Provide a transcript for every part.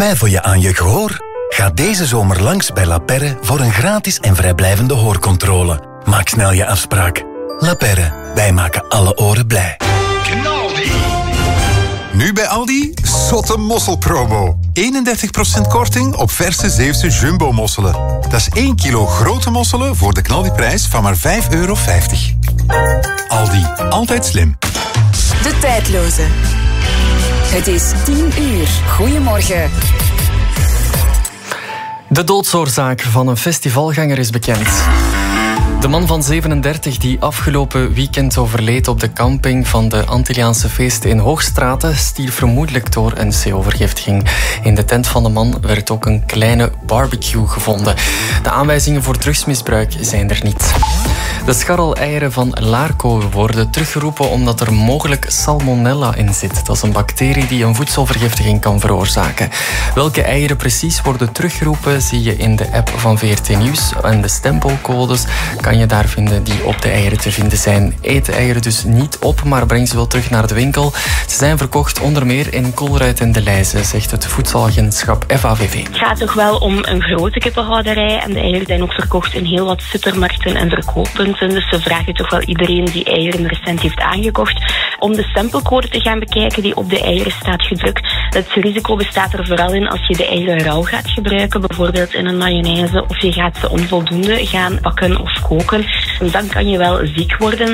Twijfel je aan je gehoor? Ga deze zomer langs bij La Perre voor een gratis en vrijblijvende hoorcontrole. Maak snel je afspraak. La Perre, wij maken alle oren blij. Knaldi! Nu bij Aldi, zotte mosselpromo. 31% korting op verse Zeeuwse jumbo-mosselen. Dat is 1 kilo grote mosselen voor de knaldiprijs van maar €5,50. Aldi, altijd slim. De tijdloze. Het is 10:00. Goedemorgen. De doodsoorzaak van een festivalganger is bekend. De man van 37 die afgelopen weekend overleed op de camping van de Antilliaanse feesten in Hoogstraten stierf vermoedelijk door een CO-vergiftiging. In de tent van de man werd ook een kleine barbecue gevonden. De aanwijzingen voor drugsmisbruik zijn er niet. De scharreleieren van Larco worden teruggeroepen omdat er mogelijk salmonella in zit. Dat is een bacterie die een voedselvergiftiging kan veroorzaken. Welke eieren precies worden teruggeroepen zie je in de app van VRT Nieuws. En de stempelcodes kan je daar vinden die op de eieren te vinden zijn. Eet de eieren dus niet op, maar breng ze wel terug naar de winkel. Ze zijn verkocht onder meer in Colruyt en De Leize, zegt het voedselagentschap FAVV. Het gaat toch wel om een grote kippenhouderij en de eieren zijn ook verkocht in heel wat supermarkten en verkooppunten. Dus we vragen toch wel iedereen die eieren recent heeft aangekocht om de stempelcode te gaan bekijken die op de eieren staat gedrukt. Het risico bestaat er vooral in als je de eieren rauw gaat gebruiken, bijvoorbeeld in een mayonaise, of je gaat ze onvoldoende gaan bakken of koken. En dan kan je wel ziek worden.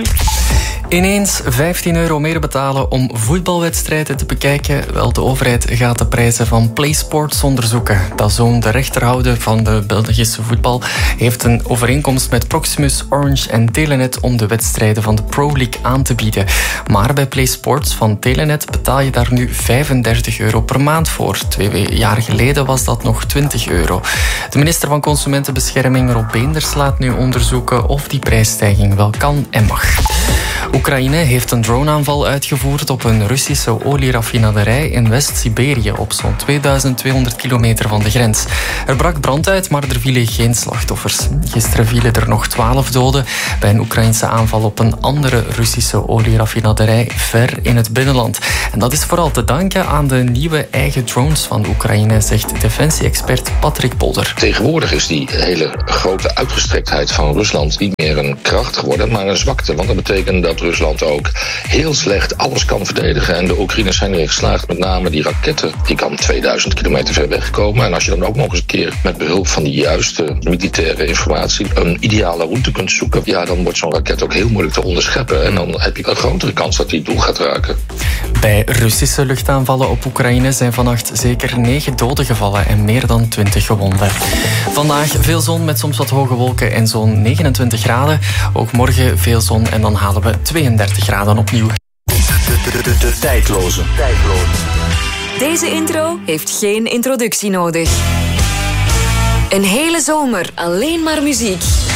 Ineens €15 meer betalen om voetbalwedstrijden te bekijken. Wel, de overheid gaat de prijzen van PlaySports onderzoeken. DAZN, de rechterhouder van de Belgische voetbal, heeft een overeenkomst met Proximus, Orange en Telenet om de wedstrijden van de Pro League aan te bieden. Maar bij PlaySports van Telenet betaal je daar nu €35 per maand voor. 2 jaar geleden was dat nog €20. De minister van Consumentenbescherming, Rob Beenders, laat nu onderzoeken of die prijsstijging wel kan en mag. Oekraïne heeft een droneaanval uitgevoerd op een Russische olieraffinaderij in West-Siberië op zo'n 2200 kilometer van de grens. Er brak brand uit, maar er vielen geen slachtoffers. Gisteren vielen er nog 12 doden bij een Oekraïnse aanval op een andere Russische olieraffinaderij ver in het binnenland. En dat is vooral te danken aan de nieuwe eigen drones van Oekraïne, zegt defensie-expert Patrick Polder. Tegenwoordig is die hele grote uitgestrektheid van Rusland niet meer een kracht geworden, maar een zwakte. Want dat betekent dat Rusland ook heel slecht alles kan verdedigen. En de Oekraïners zijn erin geslaagd, met name die raketten, die kan 2000 kilometer ver wegkomen. En als je dan ook nog eens een keer met behulp van de juiste militaire informatie een ideale route kunt zoeken, ja, dan wordt zo'n raket ook heel moeilijk te onderscheppen. En dan heb je een grotere kans dat die het doel gaat raken. Bij Russische luchtaanvallen op Oekraïne zijn vannacht zeker 9 doden gevallen en meer dan 20 gewonden. Vandaag veel zon met soms wat hoge wolken en zo'n 29 graden. Ook morgen veel zon en dan halen we 32 graden opnieuw. De tijdloze. Deze intro heeft geen introductie nodig. Een hele zomer alleen maar muziek.